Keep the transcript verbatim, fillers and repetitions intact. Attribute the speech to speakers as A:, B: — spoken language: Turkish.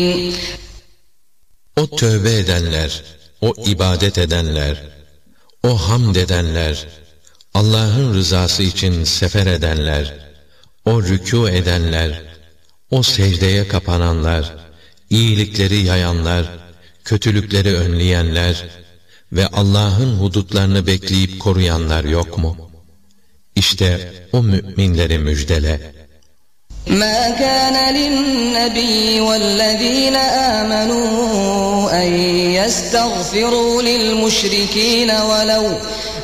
A: O tövbe edenler, o ibadet edenler, o hamd edenler, Allah'ın rızası için sefer edenler, o rükû edenler, o secdeye kapananlar, iyilikleri yayanlar, kötülükleri önleyenler ve Allah'ın hudutlarını bekleyip koruyanlar yok mu? İşte o müminleri müjdele.
B: مَا كَانَ لِلنَّبِيِّ وَالَّذِينَ آمَنُوا أَن يَسْتَغْفِرُوا لِلْمُشْرِكِينَ وَلَوْ